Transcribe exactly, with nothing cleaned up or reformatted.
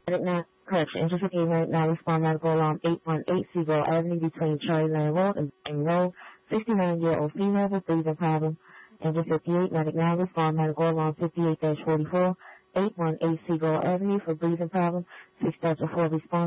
Now, correction, Engine fifty-eight now respond medical alarm eight one eight Seagull Avenue between Cherry Lane Road and Bain Road. sixty-nine-year-old female with breathing problem. Engine fifty-eight, medic now respond medical alarm fifty-eight dash forty-four, eight one eight Seagull Avenue for breathing problem. six dash four respond.